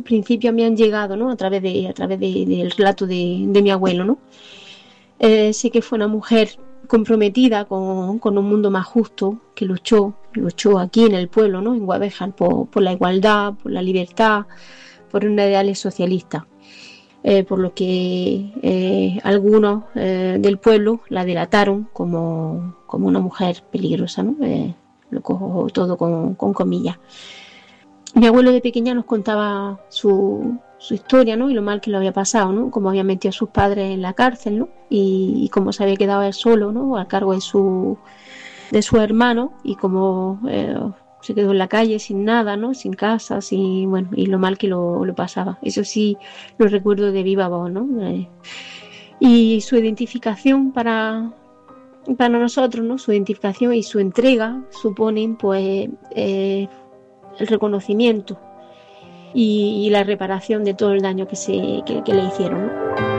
principio me han llegado, ¿no? Del relato de mi abuelo, ¿no? Sé que fue una mujer comprometida con un mundo más justo, que luchó aquí en el pueblo, ¿no? En Guadalajara, por la igualdad, por la libertad, por unos ideales socialistas. Por lo que algunos del pueblo la delataron como una mujer peligrosa, ¿no? Lo cojo todo con comillas. Mi abuelo de pequeña nos contaba su historia, ¿no? Y lo mal que lo había pasado, ¿no? Cómo había metido a sus padres en la cárcel, ¿no? Y cómo se había quedado él solo, ¿no? A cargo de su hermano, y cómo se quedó en la calle sin nada, ¿no? Sin casa, y lo mal que lo pasaba. Eso sí lo recuerdo de viva voz, ¿no? Y su identificación para nosotros, ¿no? Su identificación y su entrega suponen, pues, el reconocimiento y la reparación de todo el daño que le hicieron, ¿no?